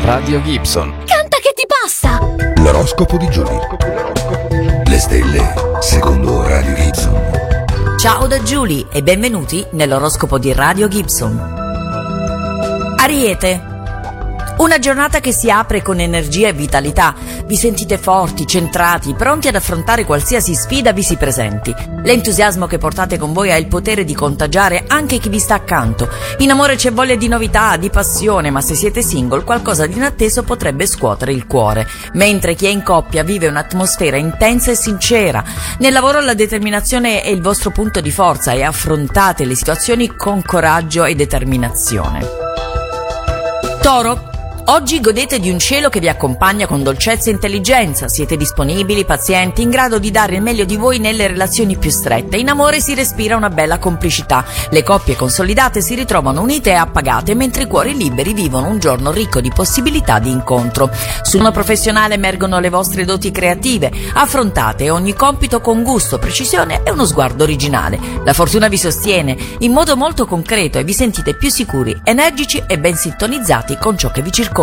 Radio Gibson. Canta che ti passa! L'oroscopo di Giulia. Le stelle secondo Radio Gibson. Ciao da Giulia e benvenuti nell'oroscopo di Radio Gibson. Ariete. Una giornata che si apre con energia e vitalità. Vi sentite forti, centrati, pronti ad affrontare qualsiasi sfida vi si presenti. L'entusiasmo che portate con voi ha il potere di contagiare anche chi vi sta accanto. In amore c'è voglia di novità, di passione, ma se siete single qualcosa di inatteso potrebbe scuotere il cuore. Mentre chi è in coppia vive un'atmosfera intensa e sincera. Nel lavoro la determinazione è il vostro punto di forza e affrontate le situazioni con coraggio e determinazione. Toro. Oggi godete di un cielo che vi accompagna con dolcezza e intelligenza, siete disponibili, pazienti, in grado di dare il meglio di voi nelle relazioni più strette. In amore si respira una bella complicità, le coppie consolidate si ritrovano unite e appagate, mentre i cuori liberi vivono un giorno ricco di possibilità di incontro. Sul piano professionale emergono le vostre doti creative, affrontate ogni compito con gusto, precisione e uno sguardo originale. La fortuna vi sostiene in modo molto concreto e vi sentite più sicuri, energici e ben sintonizzati con ciò che vi circonda.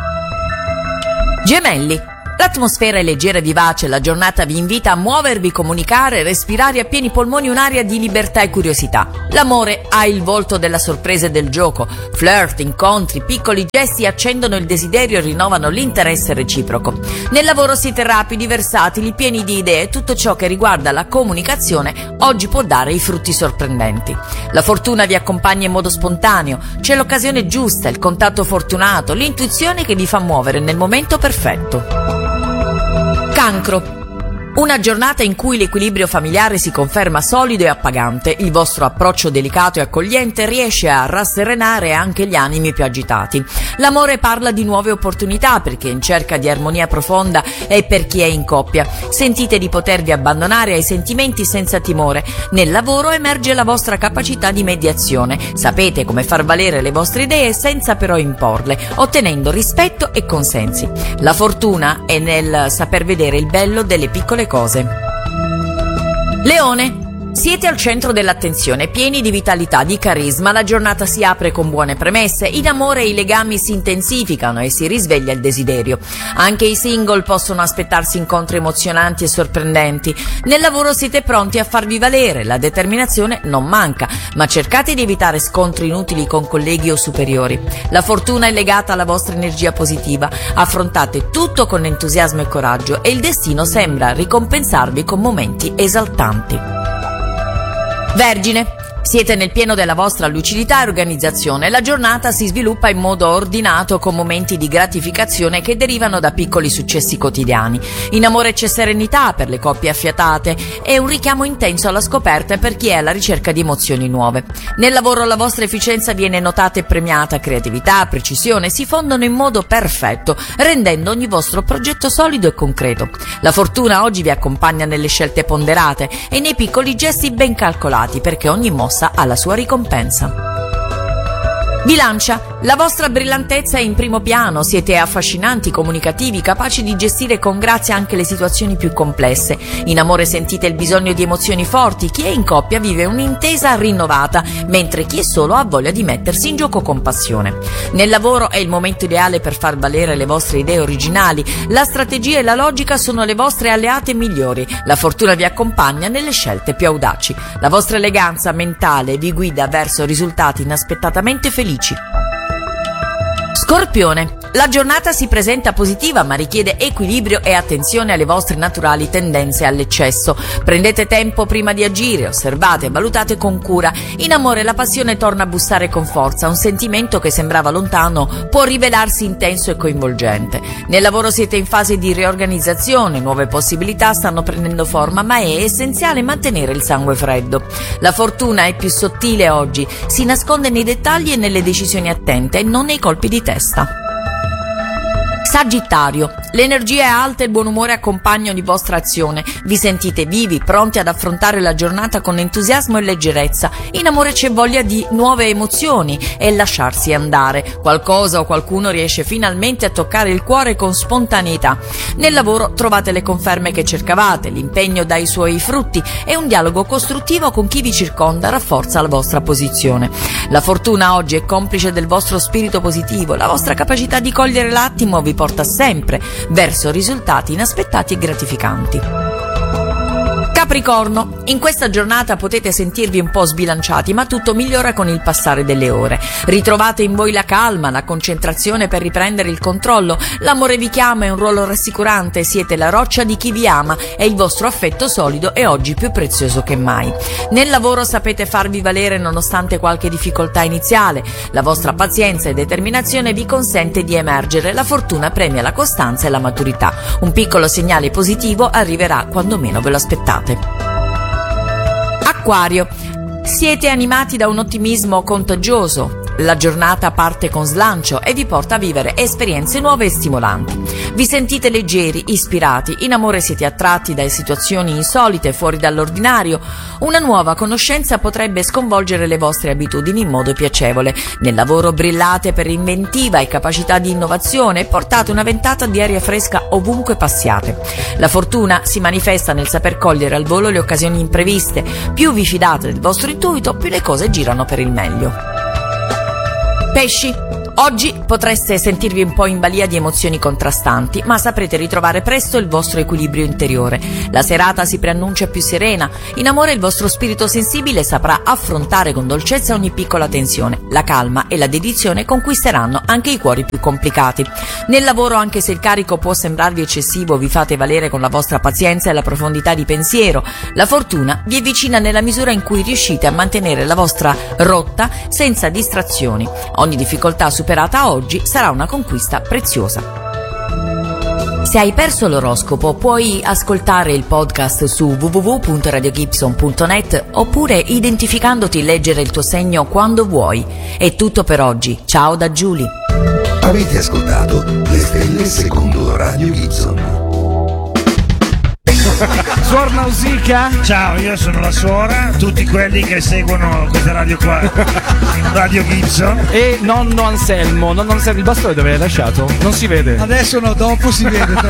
Gemelli. L'atmosfera è leggera e vivace, la giornata vi invita a muovervi, comunicare, respirare a pieni polmoni un'aria di libertà e curiosità. L'amore ha il volto della sorpresa e del gioco. Flirt, incontri, piccoli gesti accendono il desiderio e rinnovano l'interesse reciproco. Nel lavoro siete rapidi, versatili, pieni di idee. Tutto ciò che riguarda la comunicazione oggi può dare i frutti sorprendenti. La fortuna vi accompagna in modo spontaneo. C'è l'occasione giusta, il contatto fortunato, l'intuizione che vi fa muovere nel momento perfetto. Cancro. Una giornata in cui l'equilibrio familiare si conferma solido e appagante. Il vostro approccio delicato e accogliente riesce a rasserenare anche gli animi più agitati. L'amore parla di nuove opportunità per chi è in cerca di armonia profonda e per chi è in coppia. Sentite di potervi abbandonare ai sentimenti senza timore. Nel lavoro emerge la vostra capacità di mediazione. Sapete come far valere le vostre idee senza però imporle, ottenendo rispetto e consensi. La fortuna è nel saper vedere il bello delle piccole cose. Leone. Siete al centro dell'attenzione, pieni di vitalità, di carisma, la giornata si apre con buone premesse, in amore i legami si intensificano e si risveglia il desiderio. Anche i single possono aspettarsi incontri emozionanti e sorprendenti. Nel lavoro siete pronti a farvi valere, la determinazione non manca, ma cercate di evitare scontri inutili con colleghi o superiori. La fortuna è legata alla vostra energia positiva, affrontate tutto con entusiasmo e coraggio e il destino sembra ricompensarvi con momenti esaltanti. Vergine. Siete nel pieno della vostra lucidità e organizzazione. La giornata si sviluppa in modo ordinato con momenti di gratificazione che derivano da piccoli successi quotidiani. In amore c'è serenità per le coppie affiatate e un richiamo intenso alla scoperta per chi è alla ricerca di emozioni nuove. Nel lavoro la vostra efficienza viene notata e premiata, creatività, precisione si fondono in modo perfetto, rendendo ogni vostro progetto solido e concreto. La fortuna oggi vi accompagna nelle scelte ponderate e nei piccoli gesti ben calcolati, perché ogni mossa ha la sua ricompensa. Bilancia. La vostra brillantezza è in primo piano, siete affascinanti, comunicativi, capaci di gestire con grazia anche le situazioni più complesse. In amore sentite il bisogno di emozioni forti, chi è in coppia vive un'intesa rinnovata, mentre chi è solo ha voglia di mettersi in gioco con passione. Nel lavoro è il momento ideale per far valere le vostre idee originali, la strategia e la logica sono le vostre alleate migliori, la fortuna vi accompagna nelle scelte più audaci. La vostra eleganza mentale vi guida verso risultati inaspettatamente felici. Scorpione. La giornata si presenta positiva ma richiede equilibrio e attenzione alle vostre naturali tendenze all'eccesso. Prendete tempo prima di agire, osservate e valutate con cura. In amore la passione torna a bussare con forza, un sentimento che sembrava lontano può rivelarsi intenso e coinvolgente. Nel lavoro siete in fase di riorganizzazione, nuove possibilità stanno prendendo forma ma è essenziale mantenere il sangue freddo. La fortuna è più sottile oggi, si nasconde nei dettagli e nelle decisioni attente e non nei colpi di testa. Sagittario, l'energia è alta e il buon umore accompagnano di vostra azione. Vi sentite vivi, pronti ad affrontare la giornata con entusiasmo e leggerezza. In amore c'è voglia di nuove emozioni e lasciarsi andare. Qualcosa o qualcuno riesce finalmente a toccare il cuore con spontaneità. Nel lavoro trovate le conferme che cercavate, l'impegno dà i suoi frutti e un dialogo costruttivo con chi vi circonda rafforza la vostra posizione. La fortuna oggi è complice del vostro spirito positivo, la vostra capacità di cogliere l'attimo vi porta sempre verso risultati inaspettati e gratificanti. Capricorno, in questa giornata potete sentirvi un po' sbilanciati, ma tutto migliora con il passare delle ore. Ritrovate in voi la calma, la concentrazione per riprendere il controllo, l'amore vi chiama, è un ruolo rassicurante, siete la roccia di chi vi ama e il vostro affetto solido è oggi più prezioso che mai. Nel lavoro sapete farvi valere nonostante qualche difficoltà iniziale, la vostra pazienza e determinazione vi consente di emergere, la fortuna premia la costanza e la maturità. Un piccolo segnale positivo arriverà quando meno ve lo aspettate. Acquario, siete animati da un ottimismo contagioso. La giornata parte con slancio e vi porta a vivere esperienze nuove e stimolanti. Vi sentite leggeri, ispirati, in amore siete attratti da situazioni insolite, fuori dall'ordinario. Una nuova conoscenza potrebbe sconvolgere le vostre abitudini in modo piacevole. Nel lavoro brillate per inventiva e capacità di innovazione e portate una ventata di aria fresca ovunque passiate. La fortuna si manifesta nel saper cogliere al volo le occasioni impreviste. Più vi fidate del vostro intuito, più le cose girano per il meglio. Pesci, oggi potreste sentirvi un po' in balia di emozioni contrastanti, ma saprete ritrovare presto il vostro equilibrio interiore. La serata si preannuncia più serena. In amore il vostro spirito sensibile saprà affrontare con dolcezza ogni piccola tensione. La calma e la dedizione conquisteranno anche i cuori più complicati. Nel lavoro, anche se il carico può sembrarvi eccessivo, vi fate valere con la vostra pazienza e la profondità di pensiero. La fortuna vi è vicina nella misura in cui riuscite a mantenere la vostra rotta senza distrazioni. Ogni difficoltà superata oggi sarà una conquista preziosa. Se hai perso l'oroscopo, puoi ascoltare il podcast su www.radiogibson.net oppure, identificandoti, leggere il tuo segno quando vuoi. È tutto per oggi. Ciao da Giulia. Avete ascoltato Le Stelle secondo Radio Gibson. Suor Nausicaa? Ciao, io sono la suora, tutti quelli che seguono questa radio qua, Radio Gibson. E nonno Anselmo, il bastone dove l'hai lasciato? Non si vede. Adesso no, dopo si vede.